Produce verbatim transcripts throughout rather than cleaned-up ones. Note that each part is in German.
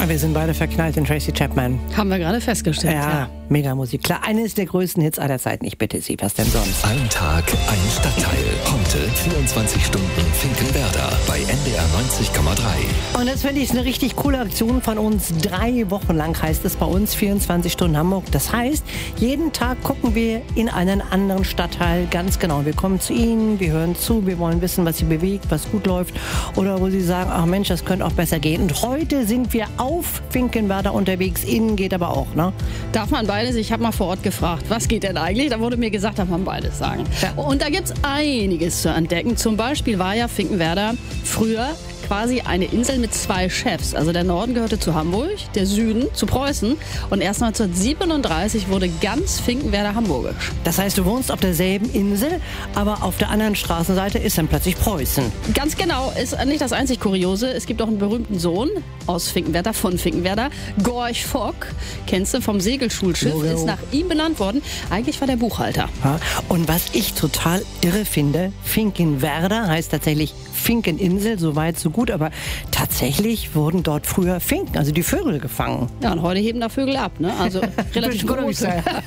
Wir sind beide verknallt in Tracy Chapman. Haben wir gerade festgestellt. Ja, ja. Mega Musik. Klar, eines der größten Hits aller Zeiten. Ich bitte Sie, was denn sonst? Ein Tag, ein Stadtteil. Heute vierundzwanzig Stunden Finkenwerder bei N D R neunzig Komma drei. Und das finde ich eine richtig coole Aktion von uns. Drei Wochen lang heißt es bei uns vierundzwanzig Stunden Hamburg. Das heißt, jeden Tag gucken wir in einen anderen Stadtteil ganz genau. Wir kommen zu Ihnen, wir hören zu, wir wollen wissen, was Sie bewegt, was gut läuft oder wo Sie sagen, ach Mensch, das könnte auch besser gehen. Und heute sind wir auf Finkenwerder unterwegs. Innen geht aber auch, ne? Darf man beides? Ich habe mal vor Ort gefragt, was geht denn eigentlich? Da wurde mir gesagt, darf man beides sagen. Ja. Und da gibt es einiges zu entdecken. Zum Beispiel war ja Finkenwerder früher quasi eine Insel mit zwei Chefs. Also der Norden gehörte zu Hamburg, der Süden zu Preußen. Und erst neunzehnhundertsiebenunddreißig wurde ganz Finkenwerder hamburgisch. Das heißt, du wohnst auf derselben Insel, aber auf der anderen Straßenseite ist dann plötzlich Preußen. Ganz genau, ist nicht das einzig Kuriose. Es gibt auch einen berühmten Sohn aus Finkenwerder, von Finkenwerder, Gorch Fock. Kennst du vom Segelschulschiff, Logo. Ist nach ihm benannt worden. Eigentlich war der Buchhalter. Ja, und was ich total irre finde, Finkenwerder heißt tatsächlich Finkeninsel, so weit, so gut, aber tatsächlich wurden dort früher Finken, also die Vögel, gefangen. Ja, und heute heben da Vögel ab, ne? Also relativ groß.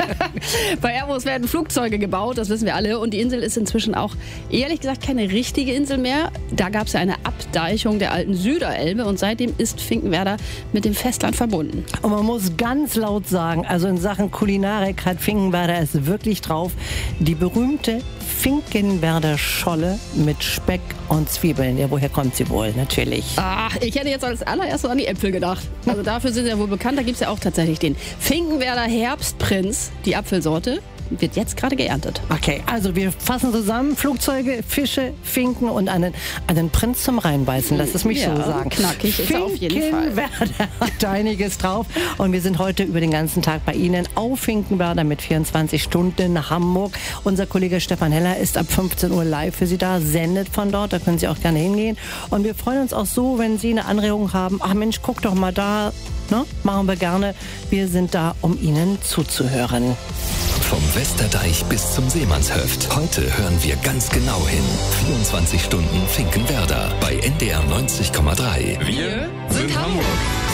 Bei Airbus werden Flugzeuge gebaut, das wissen wir alle. Und die Insel ist inzwischen auch, ehrlich gesagt, keine richtige Insel mehr. Da gab es ja eine Abdeichung der alten Süderelbe und seitdem ist Finkenwerder mit dem Festland verbunden. Und man muss ganz laut sagen, also in Sachen Kulinarik hat Finkenwerder es wirklich drauf. Die berühmte Finkenwerder Scholle mit Speck und Zwiebeln. Ja, woher kommt sie wohl? Natürlich. Ach, ich hätte jetzt als allererstes an die Äpfel gedacht. Also dafür sind sie ja wohl bekannt. Da gibt es ja auch tatsächlich den Finkenwerder Herbstprinz, die Apfelsorte. Wird jetzt gerade geerntet. Okay, also wir fassen zusammen Flugzeuge, Fische, Finken und einen, einen Prinz zum Reinbeißen. Lass es mich ja, so sagen. Knackig ist er auf jeden Fall. Finkenwerder hat einiges drauf. Und wir sind heute über den ganzen Tag bei Ihnen auf Finkenwerder mit vierundzwanzig Stunden Hamburg. Unser Kollege Stefan Heller ist ab fünfzehn Uhr live für Sie da, sendet von dort. Da können Sie auch gerne hingehen. Und wir freuen uns auch so, wenn Sie eine Anregung haben. Ach Mensch, guck doch mal da. Ne? Machen wir gerne. Wir sind da, um Ihnen zuzuhören. Vom Westerdeich bis zum Seemannshöft. Heute hören wir ganz genau hin. vierundzwanzig Stunden Finkenwerder bei N D R neunzig Komma drei. Wir sind Hamburg.